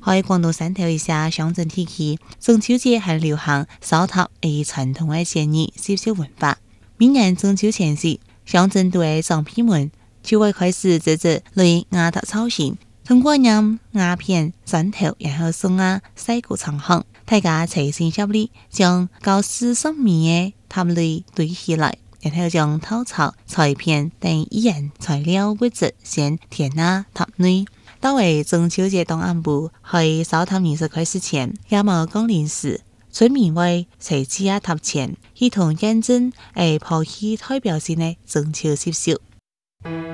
可以廣東山頭一下鄉鎮地區，中秋節係流行燒塔嘅傳統嘅節日習俗文化。每年中秋前夕，鄉鎮都會長輩們就會開始製作類鴨頭造型，通過釀鴨片、磚頭，然後送曬谷長巷，大家齊心協力，將高40米嘅塔類堆起來，然後將稻草、菜片等易燃材料物質先填塔內。到為中秋節當暗晡，喺燒塔儀式開始前，也冇降臨時，村民會齊聚塔前，一同見證鋪起代表性嘅中秋習俗。